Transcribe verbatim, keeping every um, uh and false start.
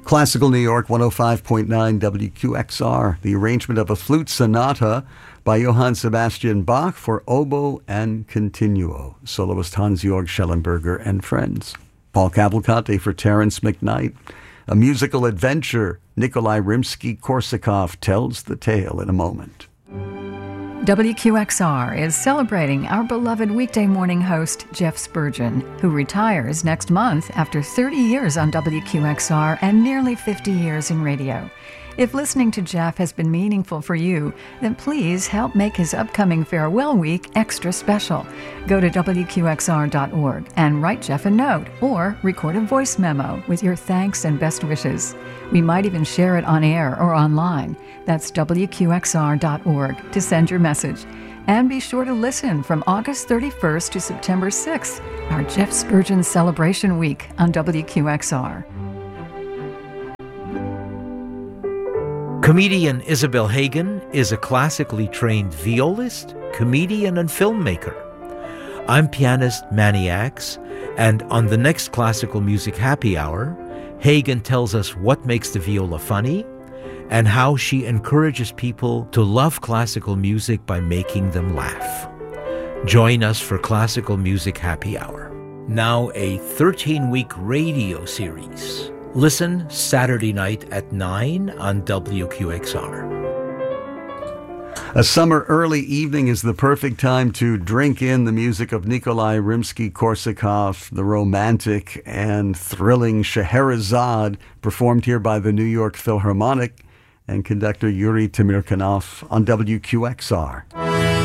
Classical New York one oh five point nine W Q X R, the arrangement of a flute sonata by Johann Sebastian Bach for oboe and continuo. Soloist Hans-Georg Schellenberger and friends. Paul Cavalcante for Terence McKnight. A musical adventure. Nikolai Rimsky-Korsakov tells the tale in a moment. W Q X R is celebrating our beloved weekday morning host, Jeff Spurgeon, who retires next month after thirty years on W Q X R and nearly fifty years in radio. If listening to Jeff has been meaningful for you, then please help make his upcoming farewell week extra special. Go to W Q X R dot org and write Jeff a note or record a voice memo with your thanks and best wishes. We might even share it on air or online. That's W Q X R dot org to send your message. And be sure to listen from August thirty-first to September sixth, our Jeff Spurgeon Celebration Week on W Q X R. Comedian Isabel Hagen is a classically trained violist, comedian, and filmmaker. I'm pianist Manny Axe, and on the next Classical Music Happy Hour, Hagen tells us what makes the viola funny and how she encourages people to love classical music by making them laugh. Join us for Classical Music Happy Hour. Now a thirteen-week radio series. Listen Saturday night at nine on W Q X R. A summer early evening is the perfect time to drink in the music of Nikolai Rimsky-Korsakov, the romantic and thrilling Scheherazade, performed here by the New York Philharmonic and conductor Yuri Temirkanov on W Q X R.